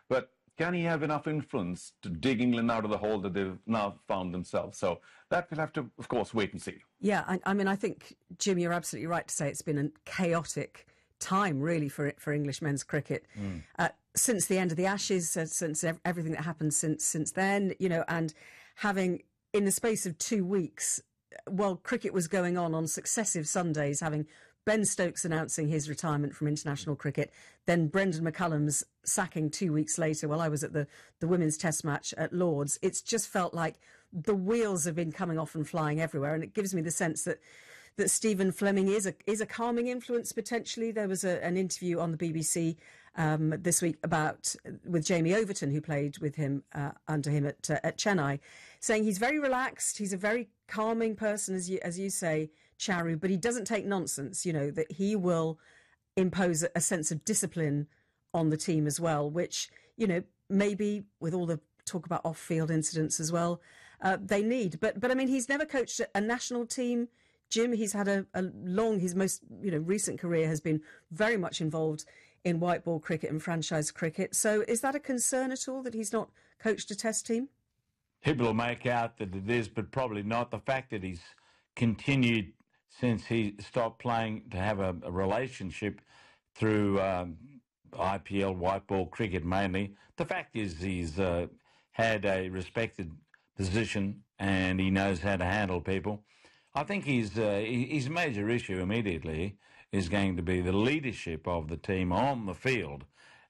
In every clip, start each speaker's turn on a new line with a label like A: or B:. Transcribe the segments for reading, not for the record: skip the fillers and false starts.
A: But can he have enough influence to dig England out of the hole that they've now found themselves? So that we'll have to, of course, wait and see.
B: Yeah, I mean, I think, Jim, you're absolutely right to say it's been a chaotic time, really, for English men's cricket. Since the end of the Ashes, since everything that happened since then, and having, in the space of 2 weeks, while cricket was going on successive Sundays, having Ben Stokes announcing his retirement from international cricket, then Brendan McCullum's sacking 2 weeks later while I was at the women's test match at Lord's. It's just felt like the wheels have been coming off and flying everywhere, and it gives me the sense that Stephen Fleming is a calming influence, potentially. There was an interview on the BBC this week with Jamie Overton, who played with him under him at Chennai, saying he's very relaxed, he's a very calming person, as you say, Charu, but he doesn't take nonsense, that he will impose a sense of discipline on the team as well, which, maybe with all the talk about off-field incidents as well, they need. But I mean, he's never coached a national team, Jim. He's had his most recent career has been very much involved in white ball cricket and franchise cricket. So is that a concern at all that he's not coached a test team?
C: People will make out that it is, but probably not. The fact that he's continued since he stopped playing to have a relationship through IPL white ball cricket mainly. The fact is he's had a respected position and he knows how to handle people. I think his major issue immediately is going to be the leadership of the team on the field.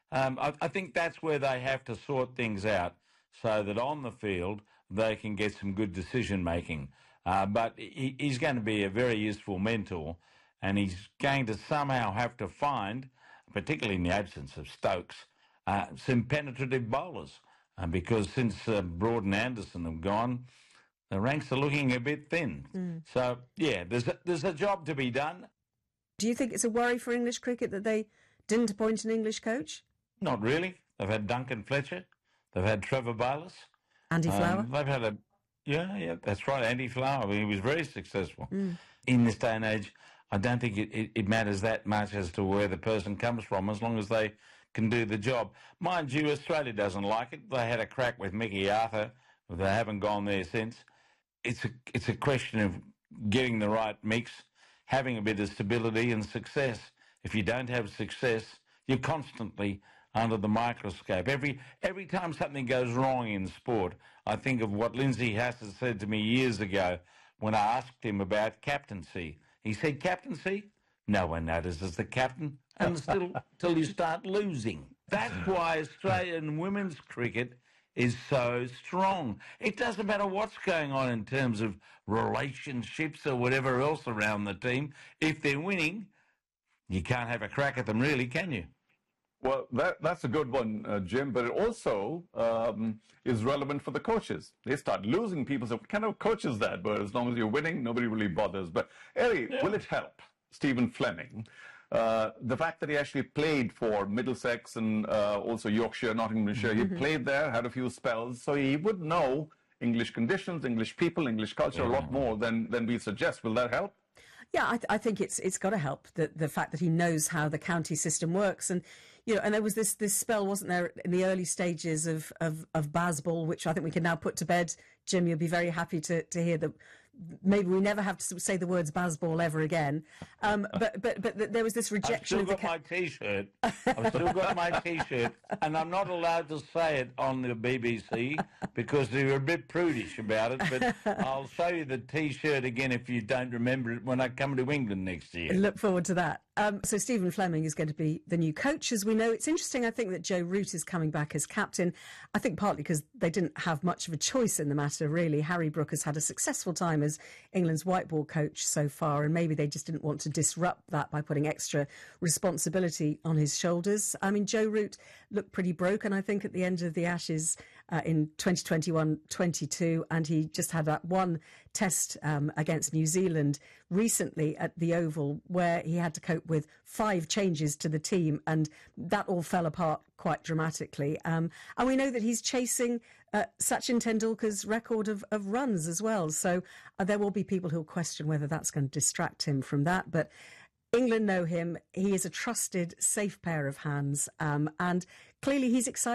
C: I think that's where they have to sort things out so that on the field they can get some good decision making. But he's going to be a very useful mentor, and he's going to somehow have to find, particularly in the absence of Stokes, some penetrative bowlers. Because since Broad and Anderson have gone, the ranks are looking a bit thin. So, yeah, there's a job to be done.
B: Do you think it's a worry for English cricket that they didn't appoint an English coach?
C: Not really. They've had Duncan Fletcher. They've had Trevor Bayliss.
B: Andy Flower.
C: They've had Yeah, that's right, Andy Flower. I mean, he was very successful. In this day and age, I don't think it matters that much as to where the person comes from, as long as they can do the job. Mind you, Australia doesn't like it. They had a crack with Mickey Arthur. They haven't gone there since. It's a question of getting the right mix, having a bit of stability and success. If you don't have success, you're constantly under the microscope. Every time something goes wrong in sport, I think of what Lindsay Hassett said to me years ago when I asked him about captaincy. He said, captaincy? No one notices the captain until you start losing. That's why Australian women's cricket is so strong. It doesn't matter what's going on in terms of relationships or whatever else around the team. If they're winning, you can't have a crack at them, really, can you?
A: Well, that's a good one, Jim, but it also is relevant for the coaches. They start losing people, so what kind of coach is that? But as long as you're winning, nobody really bothers. But, Ellie, will it help Stephen Fleming? The fact that he actually played for Middlesex and also Yorkshire, Nottinghamshire, he played there, had a few spells, so he would know English conditions, English people, English culture a lot more than we suggest. Will that help?
B: Yeah, I think it's got to help, the fact that he knows how the county system works. And, and there was this spell, wasn't there, in the early stages of Bazball, which I think we can now put to bed. Jim, you'll be very happy to hear that maybe we never have to say the words Bazball ever again. But there was this rejection of the...
C: I've still got my T-shirt, and I'm not allowed to say it on the BBC because they were a bit prudish about it, but I'll show you the T-shirt again if you don't remember it when I come to England next year.
B: Look forward to that. So Stephen Fleming is going to be the new coach, as we know. It's interesting, I think, that Joe Root is coming back as captain. I think partly because they didn't have much of a choice in the matter, really. Harry Brook has had a successful time as England's white ball coach so far, and maybe they just didn't want to disrupt that by putting extra responsibility on his shoulders. I mean, Joe Root looked pretty broken, I think, at the end of the Ashes in 2021-22, and he just had that one test against New Zealand recently at the Oval where he had to cope with 5 changes to the team, and that all fell apart quite dramatically. And we know that he's chasing Sachin Tendulkar's record of runs as well. So there will be people who'll question whether that's going to distract him from that. But England know him. He is a trusted, safe pair of hands. And clearly he's excited